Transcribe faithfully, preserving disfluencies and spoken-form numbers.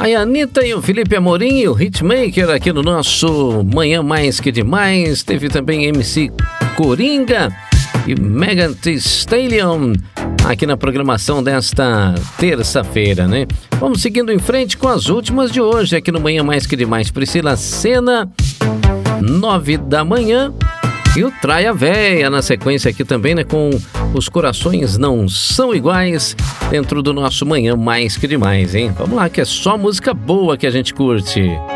Aí a Anitta e o Felipe Amorim e o Hitmaker aqui no nosso Manhã Mais Que Demais. Teve também M C Coringa e Megan Thee Stallion aqui na programação desta terça-feira, né? Vamos seguindo em frente com as últimas de hoje aqui no Manhã Mais Que Demais. Priscila Senna, nove da manhã. E o Traia Véia na sequência aqui também, né? Com Os Corações Não São Iguais, dentro do nosso Manhã Mais Que Demais, hein? Vamos lá, que é só música boa que a gente curte.